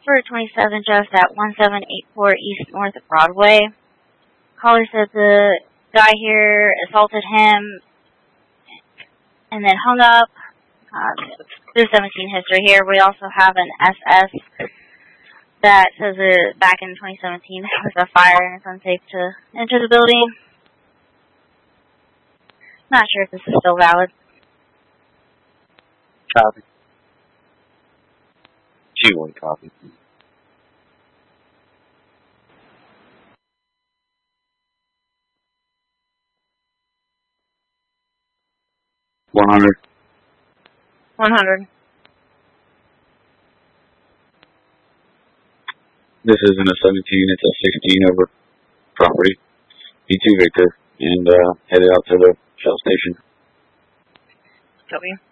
for 27 just at 1784 East North Broadway. Caller said the guy here assaulted him and then hung up. There's 17 history here. We also have an SS that says that back in 2017 there was a fire and it's unsafe to enter the building. Not sure if this is still valid. Copy. 2-1 copy. $100. $100. This isn't a 17, it's a 16 over property. P2 Victor, and headed out to the Shell station. Copy.